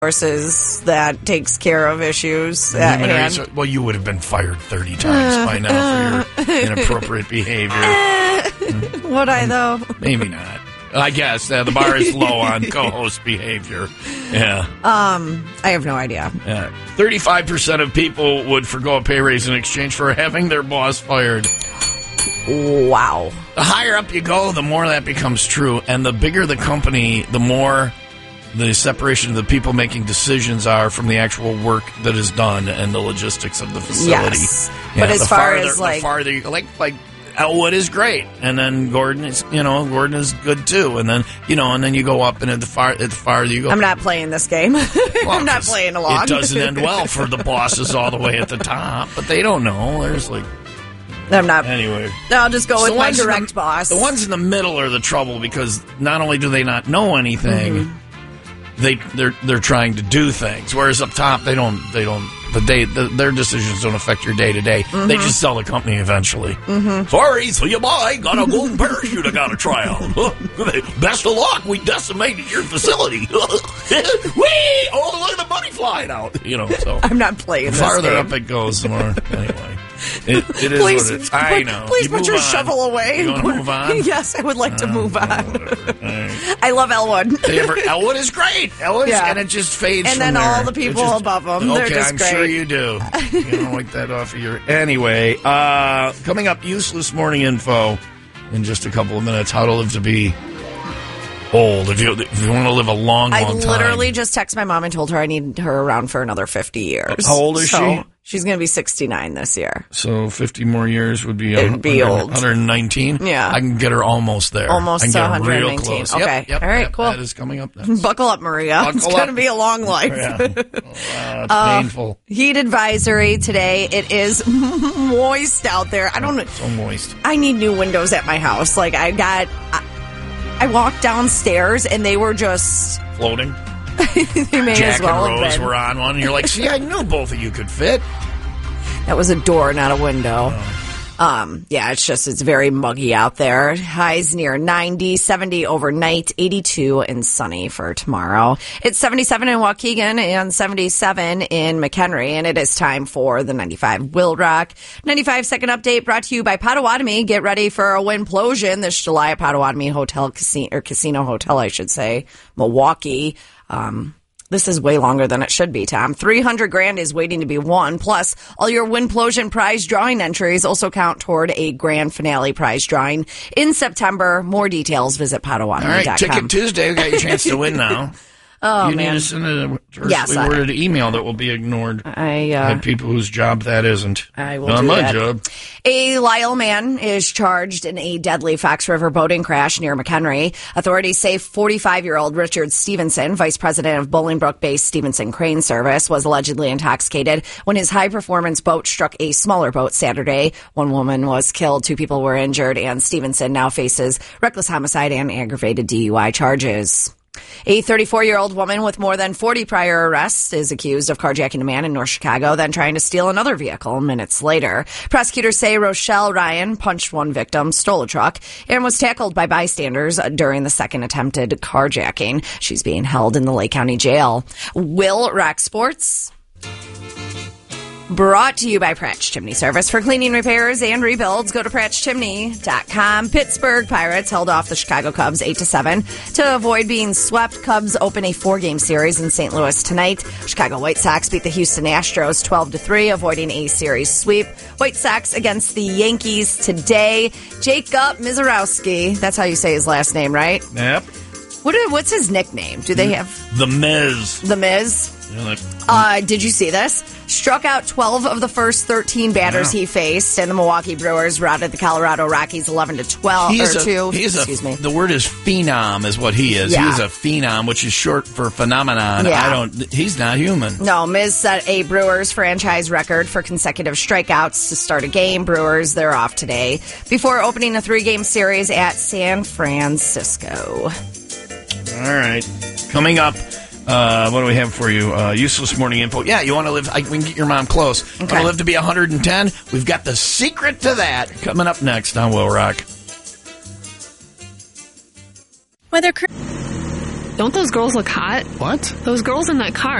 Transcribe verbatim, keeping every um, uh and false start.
Resources that takes care of issues at Human hand. resource- well, you would have been fired thirty times by now for your inappropriate behavior. Would I, though? Maybe not. I guess uh, the bar is low on co-host behavior. Yeah. Um, I have no idea. Yeah. thirty-five percent of people would forgo a pay raise in exchange for having their boss fired. Wow. The higher up you go, the more that becomes true. And the bigger the company, the more the separation of the people making decisions are from the actual work that is done and the logistics of the facility. Yes. Yeah, But as the far farther, as, like- The farther you, like, like Elwood is great. And then Gordon is, you know, Gordon is good too. And then, you know, and then you go up and at the far, at the farther you go. I'm not playing this game. Well, I'm not 'cause playing along. It doesn't end well for the bosses all the way at the top, but they don't know. There's like, I'm not. anyway. I'll just go So with the my ones in direct the- boss. The ones in the middle are the trouble because not only do they not know anything, Mm-hmm. they they're they're trying to do things. Whereas up top, they don't they don't. The day the, their decisions don't affect your day to day. They just sell the company eventually. Mm-hmm. Sorry, so you buy got a golden parachute. I got to try out. Best of luck. We decimated your facility. Whee! Oh, look at the money flying out. You know. So I'm not playing the this farther game. up it goes, the more anyway. It, it is Please, what it is. I put- know. Please You put move your on. shovel away. You want to move on? Yes, I would like to Oh, move well, on. whatever. All right. I love Elwood. They ever, Elwood is great. Elwood, Yeah. and it just fades. And from then there. all the It people just- above 'em, Okay, they're just I'm great. sure you do. You don't wipe that off of your. Anyway, uh, coming up, useless morning info in just a couple of minutes. How to live to be old. If you if you want to live a long, I long time. literally just texted my mom and told her I need her around for another fifty years. How old is So, she? She's going to be sixty-nine this year. So fifty more years would be, It'd be one hundred, old. one hundred nineteen. Yeah. I can get her almost there. Almost I can to get her one hundred nineteen. real close. Okay. Yep, yep, All right, yep. cool. That is coming up next. Buckle up, Maria. Buckle it's going to up. be a long life. Yeah. Oh, wow, it's Uh, painful. Heat advisory today. It is moist out there. I don't know. So moist. I need new windows at my house. Like I got, I, I walked downstairs and they were just, Floating. they may Jack as well and have Rose been. were on one, and you're like, see, I knew both of you could fit. That was a door, not a window. Um, yeah, it's just, it's very muggy out there. Highs near ninety, seventy overnight, eighty-two and sunny for tomorrow. It's seventy-seven in Waukegan and seventy-seven in McHenry, and it is time for the ninety-five Will Rock. ninety-five second update brought to you by Potawatomi. Get ready for a windplosion this July at Potawatomi Hotel, Casino, or Casino Hotel, I should say, Milwaukee. Um, This is way longer than it should be, Tom. three hundred grand is waiting to be won. Plus, all your Windplosion prize drawing entries also count toward a grand finale prize drawing in September. More details, visit Potawatomi All dot right, com. Ticket Tuesday. We got your chance to win now. Oh, you man. need to send a tersely Yes, I- worded email that will be ignored I, uh, by people whose job that isn't. I will Not do my that. job. A Lyle man is charged in a deadly Fox River boating crash near McHenry. Authorities say forty-five-year-old Richard Stevenson, vice president of Bolingbrook-based Stevenson Crane Service, was allegedly intoxicated when his high-performance boat struck a smaller boat Saturday. One woman was killed, two people were injured, and Stevenson now faces reckless homicide and aggravated D U I charges. A thirty-four-year-old woman with more than forty prior arrests is accused of carjacking a man in North Chicago, then trying to steal another vehicle minutes later. Prosecutors say Rochelle Ryan punched one victim, stole a truck, and was tackled by bystanders during the second attempted carjacking. She's being held in the Lake County Jail. Will Rock Sports. Brought to you by Pratch Chimney Service. For cleaning, repairs, and rebuilds, go to Pratch Chimney dot com. Pittsburgh Pirates held off the Chicago Cubs eight to seven. To avoid being swept, Cubs open a four-game series in Saint Louis tonight. Chicago White Sox beat the Houston Astros twelve to three, avoiding a series sweep. White Sox against the Yankees today. Jacob Mizorowski, that's how you say his last name, right? Yep. What? What's his nickname? Do they have The Miz. The Miz? You know, that- Uh, did you see this? Struck out twelve of the first thirteen batters Yeah. he faced, and the Milwaukee Brewers routed the Colorado Rockies eleven to twelve He's or a, two. he's a, Excuse me. The word is phenom, is what he is. Yeah. He's a phenom, which is short for phenomenon. Yeah. I don't. He's not human. No, Miz set a Brewers franchise record for consecutive strikeouts to start a game. Brewers, they're off today before opening a three-game series at San Francisco. All right. Coming up, uh, what do we have for you? Uh, useless morning info. Yeah, you want to live, I, we can get your mom close. Okay. Want to live to be one hundred ten? We've got the secret to that coming up next on Will Rock. Whether. Don't those girls look hot? What? Those girls in that car.